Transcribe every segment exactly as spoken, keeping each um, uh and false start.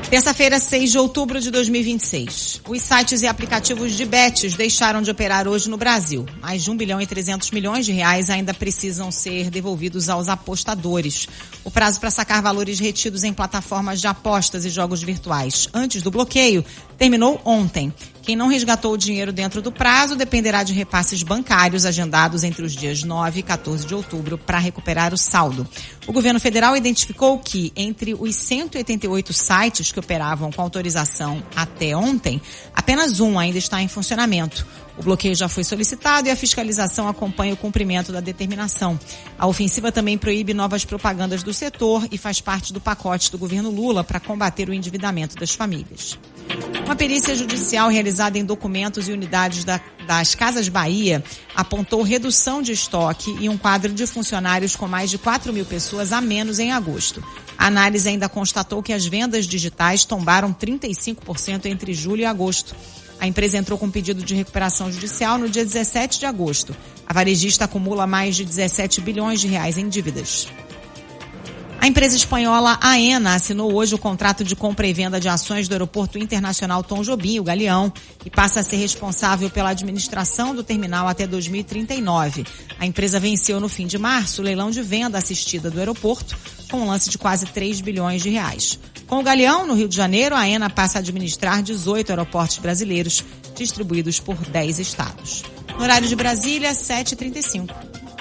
Terça-feira, seis de outubro de dois mil e vinte e seis. Os sites e aplicativos de bets deixaram de operar hoje no Brasil. Mais de um bilhão e trezentos milhões de reais ainda precisam ser devolvidos aos apostadores. O prazo para sacar valores retidos em plataformas de apostas e jogos virtuais antes do bloqueio terminou ontem. Quem não resgatou o dinheiro dentro do prazo dependerá de repasses bancários agendados entre os dias nove e quatorze de outubro para recuperar o saldo. O governo federal identificou que, entre os cento e oitenta e oito sites que operavam com autorização até ontem, apenas um ainda está em funcionamento. O bloqueio já foi solicitado e a fiscalização acompanha o cumprimento da determinação. A ofensiva também proíbe novas propagandas do setor e faz parte do pacote do governo Lula para combater o endividamento das famílias. Uma perícia judicial realizada em documentos e unidades da, das Casas Bahia apontou redução de estoque e um quadro de funcionários com mais de quatro mil pessoas a menos em agosto. A análise ainda constatou que as vendas digitais tombaram trinta e cinco por cento entre julho e agosto. A empresa entrou com pedido de recuperação judicial no dia dezessete de agosto. A varejista acumula mais de dezessete bilhões de reais em dívidas. A empresa espanhola Aena assinou hoje o contrato de compra e venda de ações do Aeroporto Internacional Tom Jobim, o Galeão, e passa a ser responsável pela administração do terminal até dois mil e trinta e nove. A empresa venceu no fim de março o leilão de venda assistida do aeroporto, com um lance de quase três bilhões de reais. Com o Galeão, no Rio de Janeiro, a Aena passa a administrar dezoito aeroportos brasileiros, distribuídos por dez estados. No horário de Brasília, sete e trinta e cinco.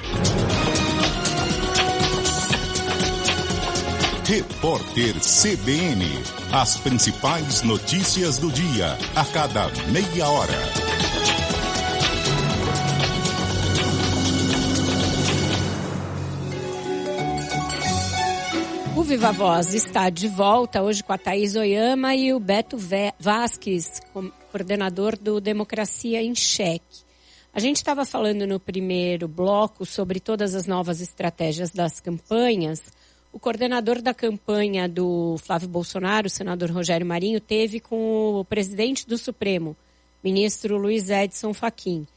Repórter C B N. As principais notícias do dia, a cada meia hora. O Viva Voz está de volta hoje com a Thaís Oyama e o Beto Vasques, coordenador do Democracia em Cheque. A gente estava falando no primeiro bloco sobre todas as novas estratégias das campanhas. O coordenador da campanha do Flávio Bolsonaro, o senador Rogério Marinho, teve com o presidente do Supremo, ministro Luiz Edson Fachin.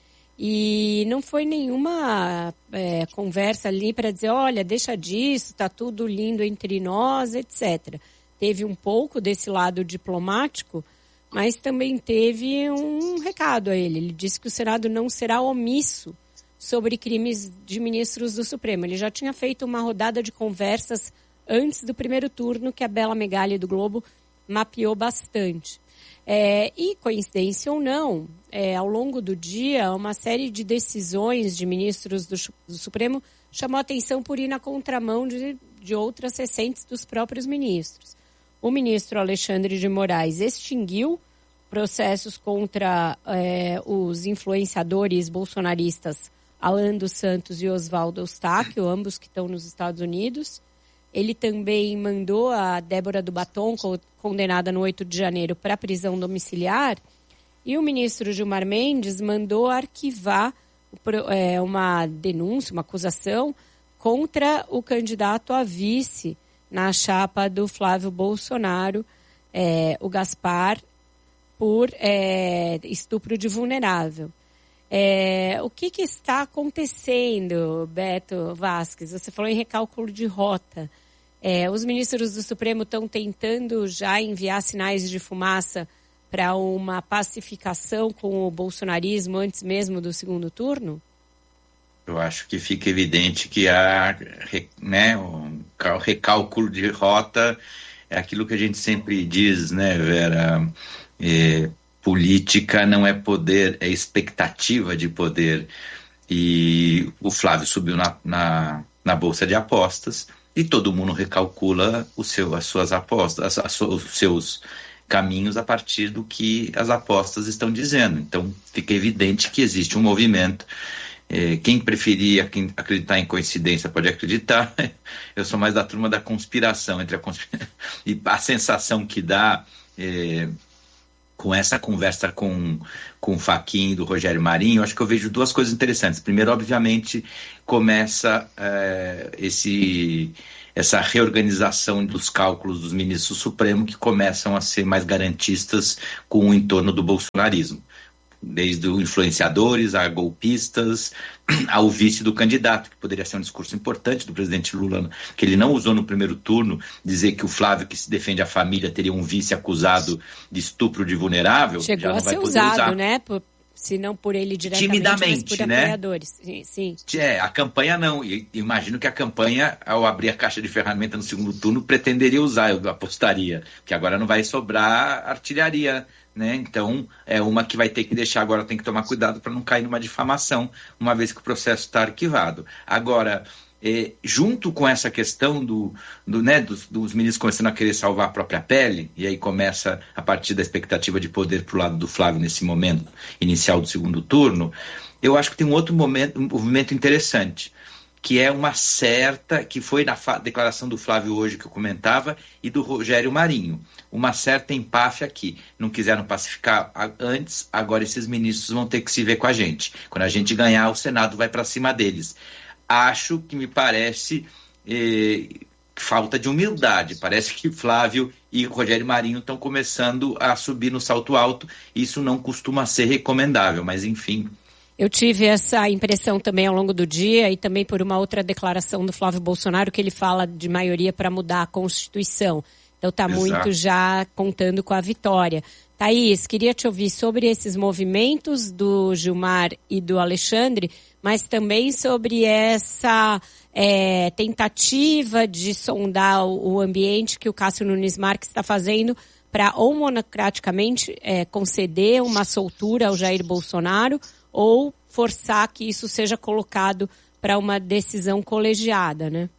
E não foi nenhuma é, conversa ali para dizer, olha, deixa disso, está tudo lindo entre nós, etcétera. Teve um pouco desse lado diplomático, mas também teve um recado a ele. Ele disse que o Senado não será omisso sobre crimes de ministros do Supremo. Ele já tinha feito uma rodada de conversas antes do primeiro turno, que a Bela Megali do Globo mapeou bastante. É, e, coincidência ou não, é, ao longo do dia, uma série de decisões de ministros do, do Supremo chamou a atenção por ir na contramão de, de outras recentes dos próprios ministros. O ministro Alexandre de Moraes extinguiu processos contra é, os influenciadores bolsonaristas Alan dos Santos e Oswaldo Eustáquio, ambos que estão nos Estados Unidos. Ele também mandou a Débora do Batom, condenada no oito de janeiro, para prisão domiciliar. E o ministro Gilmar Mendes mandou arquivar é, uma denúncia, uma acusação contra o candidato a vice na chapa do Flávio Bolsonaro, é, o Gaspar, por é, estupro de vulnerável. É, o que, que está acontecendo, Beto Vasques? Você falou em recálculo de rota. É, os ministros do Supremo estão tentando já enviar sinais de fumaça para uma pacificação com o bolsonarismo antes mesmo do segundo turno? Eu acho que fica evidente que há, né, um recálculo de rota é aquilo que a gente sempre diz, né, Vera? É, política não é poder, é expectativa de poder. E o Flávio subiu na, na, na bolsa de apostas e todo mundo recalcula o seu, as suas apostas, as, as, os seus caminhos a partir do que as apostas estão dizendo. Então fica evidente que existe um movimento. É, quem preferir acreditar em coincidência pode acreditar. Eu sou mais da turma da conspiração, entre a conspira... e a sensação que dá é, com essa conversa com, com o Fachin do Rogério Marinho, eu acho que eu vejo duas coisas interessantes. Primeiro, obviamente, começa é, esse, essa reorganização dos cálculos dos ministros do Supremo, que começam a ser mais garantistas com o entorno do bolsonarismo. desde influenciadores a golpistas, ao vice do candidato, que poderia ser um discurso importante do presidente Lula, que ele não usou no primeiro turno, dizer que o Flávio, que se defende a família, teria um vice acusado de estupro de vulnerável. Chegou já não a vai ser poder usado, usar. né? Por... Se não por ele diretamente, timidamente, mas por né? apoiadores. Sim, sim. É, a campanha não. E imagino que a campanha, ao abrir a caixa de ferramenta no segundo turno, pretenderia usar, eu apostaria. Porque agora não vai sobrar artilharia, né? Então, é uma que vai ter que deixar, agora tem que tomar cuidado para não cair numa difamação, uma vez que o processo está arquivado. Agora, é, junto com essa questão do, do, né, dos, dos ministros começando a querer salvar a própria pele, e aí começa a partir da expectativa de poder para o lado do Flávio nesse momento inicial do segundo turno, eu acho que tem um outro momento, um movimento interessante, que é uma certa, que foi na fa- declaração do Flávio hoje que eu comentava, e do Rogério Marinho, uma certa empáfia aqui. Não quiseram pacificar antes, agora esses ministros vão ter que se ver com a gente. Quando a gente ganhar, o Senado vai para cima deles. Acho que me parece eh, falta de humildade. Parece que Flávio e Rogério Marinho estão começando a subir no salto alto. Isso não costuma ser recomendável, mas enfim. Eu tive essa impressão também ao longo do dia e também por uma outra declaração do Flávio Bolsonaro, que ele fala de maioria para mudar a Constituição. Então está muito já contando com a vitória. Thaís, queria te ouvir sobre esses movimentos do Gilmar e do Alexandre, mas também sobre essa é, tentativa de sondar o, o ambiente que o Cássio Nunes Marques está fazendo para ou monocraticamente é, conceder uma soltura ao Jair Bolsonaro ou forçar que isso seja colocado para uma decisão colegiada, né?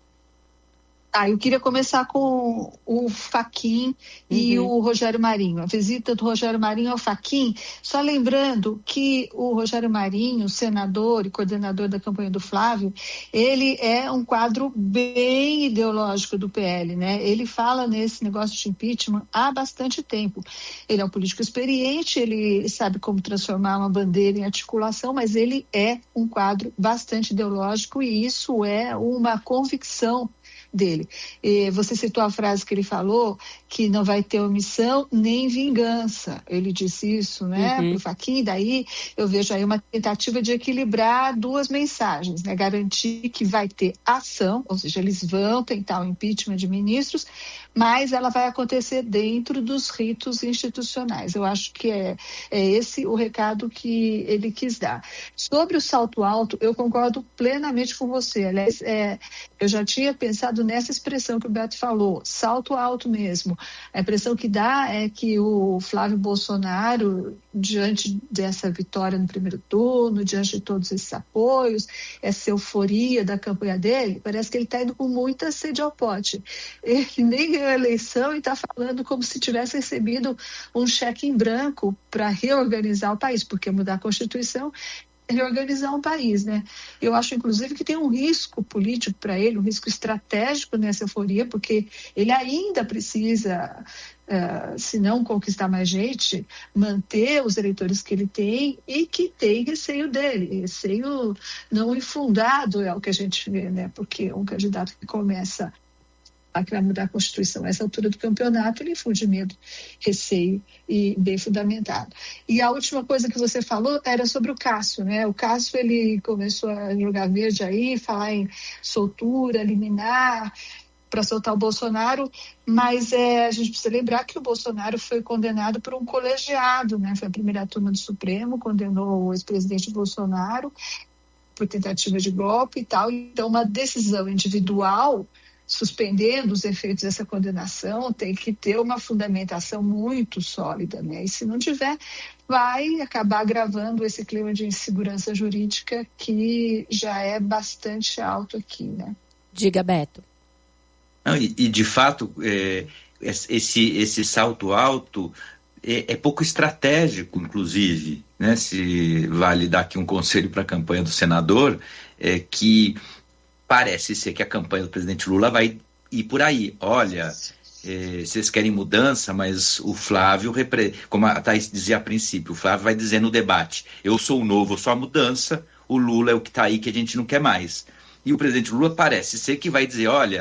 Ah, eu queria começar com o Fachin e uhum. o Rogério Marinho. A visita do Rogério Marinho ao Fachin, só lembrando que o Rogério Marinho, senador e coordenador da campanha do Flávio, ele é um quadro bem ideológico do P L, né? Ele fala nesse negócio de impeachment há bastante tempo. Ele é um político experiente, ele sabe como transformar uma bandeira em articulação, mas ele é um quadro bastante ideológico e isso é uma convicção dele. E você citou a frase que ele falou, que não vai ter omissão nem vingança. Ele disse isso, né, uhum. pro Fachin, daí eu vejo aí uma tentativa de equilibrar duas mensagens, né, garantir que vai ter ação, ou seja, eles vão tentar o impeachment de ministros, mas ela vai acontecer dentro dos ritos institucionais. Eu acho que é, é esse o recado que ele quis dar. Sobre o salto alto, eu concordo plenamente com você. Aliás, é, eu já tinha pensado nessa expressão que o Beto falou, salto alto mesmo. A impressão que dá é que o Flávio Bolsonaro, diante dessa vitória no primeiro turno, diante de todos esses apoios, essa euforia da campanha dele, parece que ele está indo com muita sede ao pote. Ele nem ganhou a eleição e está falando como se tivesse recebido um cheque em branco para reorganizar o país, porque mudar a Constituição reorganizar um país, né? Eu acho, inclusive, que tem um risco político para ele, um risco estratégico nessa euforia, porque ele ainda precisa, uh, se não conquistar mais gente, manter os eleitores que ele tem e que tem receio dele, receio não infundado é o que a gente vê, né? Porque um candidato que começa a que vai mudar a Constituição a essa altura do campeonato, ele infunde medo, receio e bem fundamentado. E a última coisa que você falou era sobre o Cássio, né? O Cássio, ele começou a jogar verde aí, falar em soltura, liminar, para soltar o Bolsonaro, mas é, a gente precisa lembrar que o Bolsonaro foi condenado por um colegiado, né? Foi a primeira turma do Supremo, condenou o ex-presidente Bolsonaro por tentativa de golpe e tal. Então, uma decisão individual suspendendo os efeitos dessa condenação, tem que ter uma fundamentação muito sólida, né? E se não tiver, vai acabar agravando esse clima de insegurança jurídica que já é bastante alto aqui, né? Diga, Beto. Não, e, e, de fato, é, esse, esse salto alto é, é pouco estratégico, inclusive, né? Se vale dar aqui um conselho para a campanha do senador, é que parece ser que a campanha do presidente Lula vai ir por aí. Olha, eh, vocês querem mudança, mas o Flávio, como a Thaís dizia a princípio, o Flávio vai dizer no debate, eu sou o novo, eu sou a mudança, o Lula é o que está aí que a gente não quer mais. E o presidente Lula parece ser que vai dizer, olha,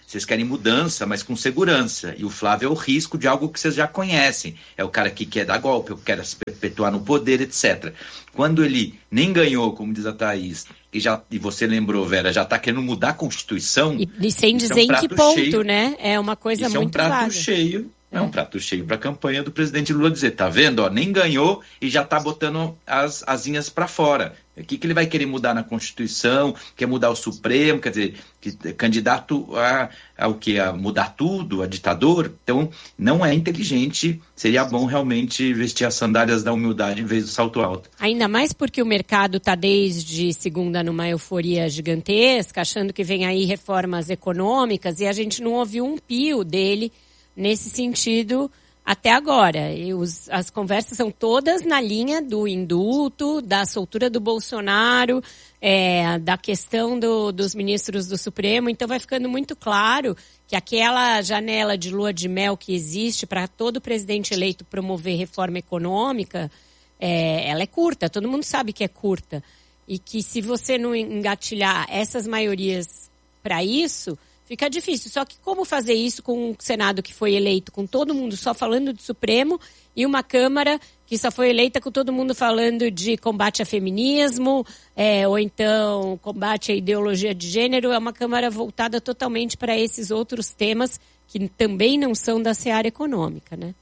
Vocês querem mudança, mas com segurança. E o Flávio é o risco de algo que vocês já conhecem. É o cara que quer dar golpe, que quer se perpetuar no poder, etcétera. Quando ele nem ganhou, como diz a Thaís, e, já, e você lembrou, Vera, já está querendo mudar a Constituição... E, e sem dizer é um em que ponto, cheio, né? É uma coisa muito muito vaga. É um prato vaga. cheio. É um prato cheio para a campanha do presidente Lula dizer, tá vendo, ó, nem ganhou e já está botando as asinhas para fora. O que, que ele vai querer mudar na Constituição, quer mudar o Supremo, quer dizer, que, candidato a, a o que? A mudar tudo, a ditador. Então, não é inteligente, seria bom realmente vestir as sandálias da humildade em vez do salto alto. Ainda mais porque o mercado está desde segunda numa euforia gigantesca, achando que vem aí reformas econômicas e a gente não ouviu um pio dele nesse sentido até agora. E os, as conversas são todas na linha do indulto, da soltura do Bolsonaro, é, da questão do, dos ministros do Supremo. Então vai ficando muito claro que aquela janela de lua de mel que existe para todo presidente eleito promover reforma econômica, é, ela é curta, todo mundo sabe que é curta. E que se você não engatilhar essas maiorias para isso... Fica difícil, só que como fazer isso com um Senado que foi eleito com todo mundo só falando de Supremo e uma Câmara que só foi eleita com todo mundo falando de combate a feminismo, é, ou então combate à ideologia de gênero, é uma Câmara voltada totalmente para esses outros temas que também não são da seara econômica, né?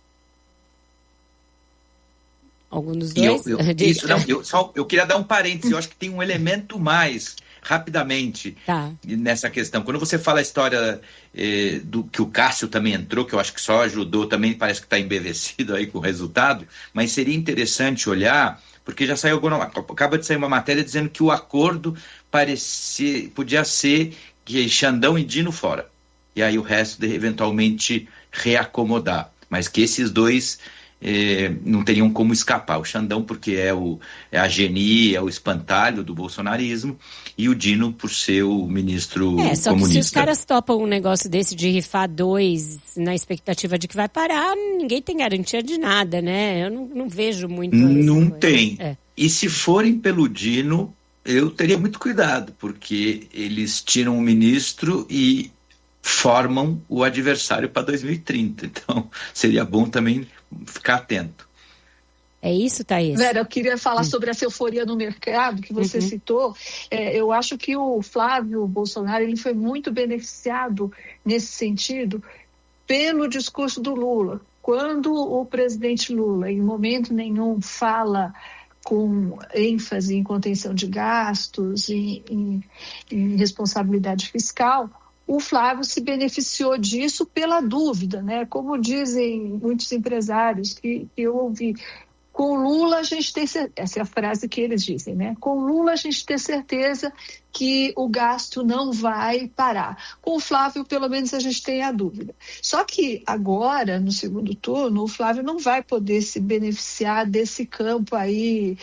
Algum dos dois? Eu, eu, isso, não, eu, só, eu queria dar um parêntese, eu acho que tem um elemento mais... rapidamente, tá. Nessa questão. Quando você fala a história eh, do que o Cássio também entrou, que eu acho que só ajudou, também parece que está embevecido aí com o resultado, mas seria interessante olhar, porque já saiu agora, acaba de sair uma matéria dizendo que o acordo parecia, podia ser que Xandão e Dino fora, e aí o resto de, eventualmente reacomodar, mas que esses dois... Eh, não teriam como escapar. O Xandão porque é, o, é a genia, é o espantalho do bolsonarismo, e o Dino por ser o ministro é, só comunista. Que se os caras topam um negócio desse de rifar dois na expectativa de que vai parar, ninguém tem garantia de nada, né? Eu não, não vejo muito. Não tem. É. E se forem pelo Dino, eu teria muito cuidado, porque eles tiram o ministro e formam o adversário para dois mil e trinta. Então, seria bom também ficar atento. É isso, Thaís? Vera, eu queria falar hum. sobre essa euforia no mercado que você uhum. citou. É, eu acho que o Flávio Bolsonaro ele foi muito beneficiado nesse sentido pelo discurso do Lula. Quando o presidente Lula, em momento nenhum, fala com ênfase em contenção de gastos, em, em, em responsabilidade fiscal, o Flávio se beneficiou disso pela dúvida, né? Como dizem muitos empresários que, que eu ouvi, com Lula a gente tem certeza, essa é a frase que eles dizem, né? Com Lula a gente tem certeza que o gasto não vai parar. Com o Flávio, pelo menos, a gente tem a dúvida. Só que agora, no segundo turno, o Flávio não vai poder se beneficiar desse campo aí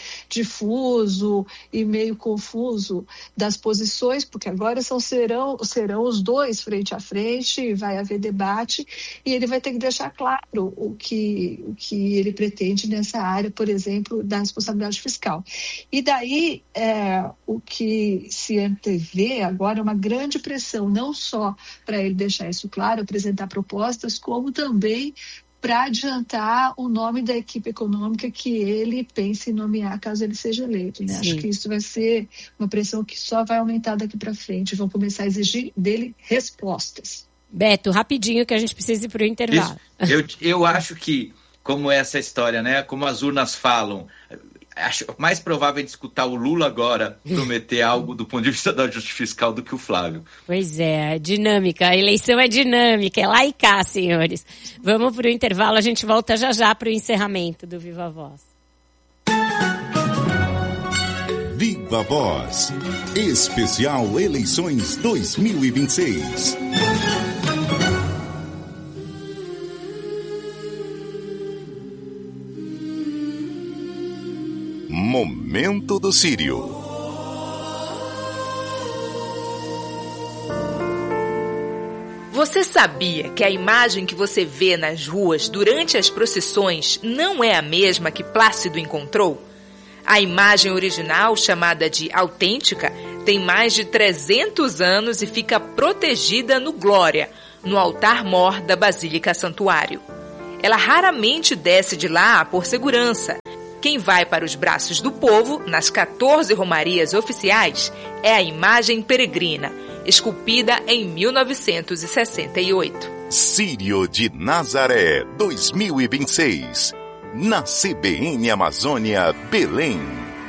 difuso e meio confuso das posições, porque agora são, serão, serão os dois frente a frente, vai haver debate, e ele vai ter que deixar claro o que, o que ele pretende nessa área, por exemplo, da responsabilidade fiscal. E daí, é, o que se antevê agora é uma grande pressão, não só para ele deixar isso claro, apresentar propostas, como também para adiantar o nome da equipe econômica que ele pensa em nomear caso ele seja eleito, né? Acho que isso vai ser uma pressão que só vai aumentar daqui para frente, vão começar a exigir dele respostas. Beto, rapidinho que a gente precisa ir para o intervalo. Isso, eu, eu acho que, como essa história, né? Como as urnas falam, acho mais provável de escutar o Lula agora prometer algo do ponto de vista da justiça fiscal do que o Flávio. Pois é, dinâmica, a eleição é dinâmica, é lá e cá, senhores. Vamos para o intervalo, a gente volta já já para o encerramento do Viva Voz. Viva Voz, especial Eleições dois mil e vinte e seis. Momento do Círio. Você sabia que a imagem que você vê nas ruas durante as procissões não é a mesma que Plácido encontrou? A imagem original, chamada de autêntica, Tem mais de trezentos anos e fica protegida no Glória, no altar-mor da Basílica Santuário. Ela raramente desce de lá por segurança. Quem vai para os braços do povo, nas quatorze romarias oficiais, é a imagem peregrina, esculpida em mil novecentos e sessenta e oito. Círio de Nazaré dois mil e vinte e seis. Na C B N Amazônia, Belém.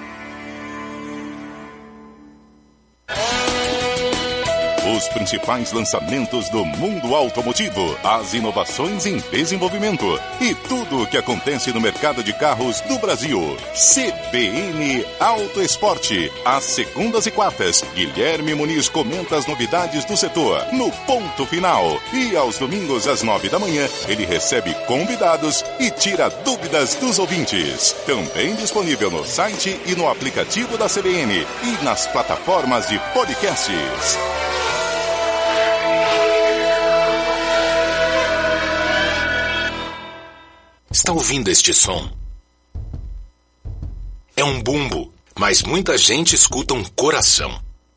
Os principais lançamentos do mundo automotivo, as inovações em desenvolvimento e tudo o que acontece no mercado de carros do Brasil. C B N Auto Esporte. Às segundas e quartas, Guilherme Muniz comenta as novidades do setor no Ponto Final. E aos domingos, às nove da manhã, ele recebe convidados e tira dúvidas dos ouvintes. Também disponível no site e no aplicativo da C B N e nas plataformas de podcasts. Está ouvindo este som? É um bumbo, mas muita gente escuta um coração.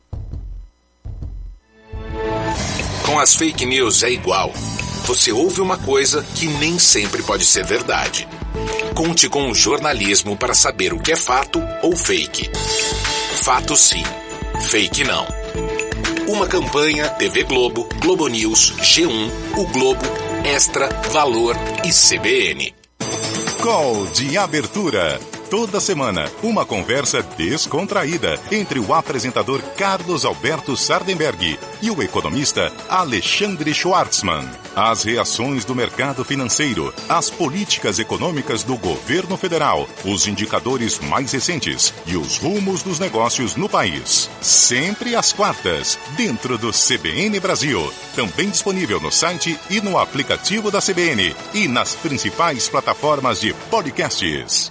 Com as fake news é igual. Você ouve uma coisa que nem sempre pode ser verdade. Conte com o jornalismo para saber o que é fato ou fake. Fato sim, fake não. Uma campanha T V Globo, Globo News, G um, O Globo, Extra, Valor e C B N. Call de abertura. Toda semana, uma conversa descontraída entre o apresentador Carlos Alberto Sardenberg e o economista Alexandre Schwartzman. As reações do mercado financeiro, as políticas econômicas do governo federal, os indicadores mais recentes e os rumos dos negócios no país. Sempre às quartas, dentro do C B N Brasil. Também disponível no site e no aplicativo da C B N e nas principais plataformas de podcasts.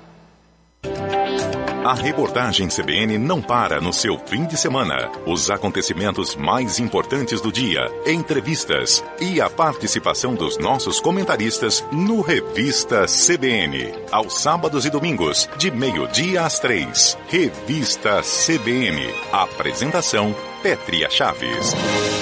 A reportagem C B N não para no seu fim de semana. Os acontecimentos mais importantes do dia, entrevistas e a participação dos nossos comentaristas no Revista C B N. Aos sábados e domingos, de meio-dia às três. Revista C B N. Apresentação, Pétria Chaves.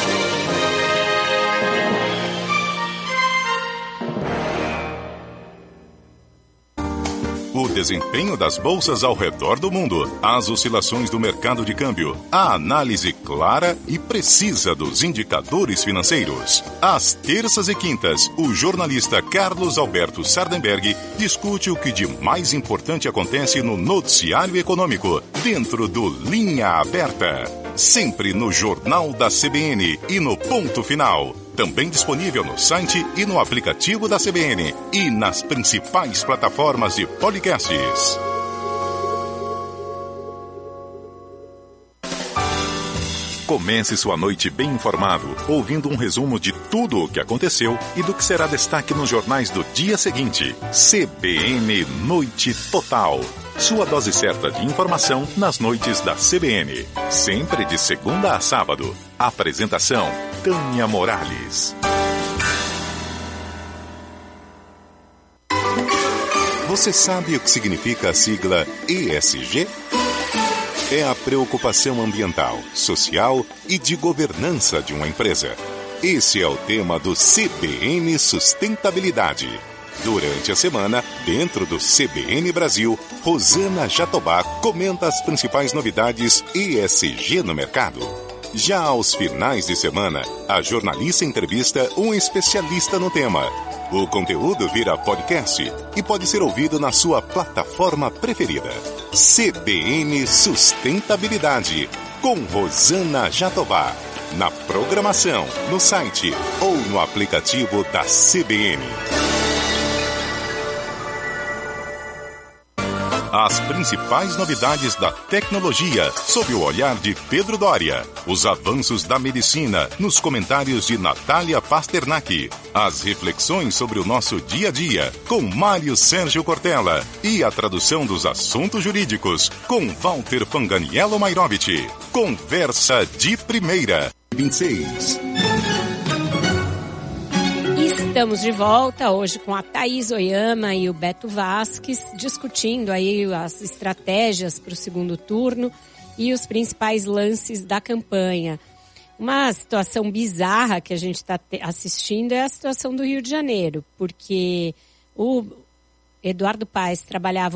O desempenho das bolsas ao redor do mundo, as oscilações do mercado de câmbio, a análise clara e precisa dos indicadores financeiros. Às terças e quintas, o jornalista Carlos Alberto Sardenberg discute o que de mais importante acontece no noticiário econômico, dentro do Linha Aberta. Sempre no Jornal da C B N e no Ponto Final. Também disponível no site e no aplicativo da C B N e nas principais plataformas de podcasts. Comece sua noite bem informado, ouvindo um resumo de tudo o que aconteceu e do que será destaque nos jornais do dia seguinte. C B N Noite Total. Sua dose certa de informação nas noites da C B N. Sempre de segunda a sábado. Apresentação, Tânia Morales. Você sabe o que significa a sigla E S G? É a preocupação ambiental, social e de governança de uma empresa. Esse é o tema do C B N Sustentabilidade. Durante a semana, dentro do C B N Brasil, Rosana Jatobá comenta as principais novidades E S G no mercado. Já aos finais de semana, a jornalista entrevista um especialista no tema. O conteúdo vira podcast e pode ser ouvido na sua plataforma preferida. C B N Sustentabilidade, com Rosana Jatobá. Na programação, no site ou no aplicativo da C B N. As principais novidades da tecnologia, sob o olhar de Pedro Doria. Os avanços da medicina, nos comentários de Natália Pasternak. As reflexões sobre o nosso dia a dia, com Mário Sérgio Cortella. E a tradução dos assuntos jurídicos, com Walter Fanganiello Mairovich. Conversa de primeira. vinte e seis. Estamos de volta hoje com a Thaís Oyama e o Beto Vasques, discutindo aí as estratégias para o segundo turno. e os principais lances da campanha. Uma situação bizarra que a gente está assistindo é a situação do Rio de Janeiro, porque o Eduardo Paes trabalhava